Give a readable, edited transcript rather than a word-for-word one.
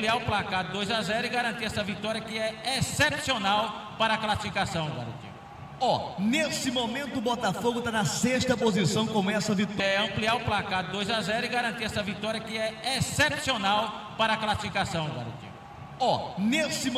ampliar o placar 2-0 e garantir essa vitória que é excepcional para a classificação, garotinho. Nesse momento o Botafogo está na 6ª posição com essa vitória. Ampliar o placar 2-0 e garantir essa vitória que é excepcional para a classificação, garotinho. Nesse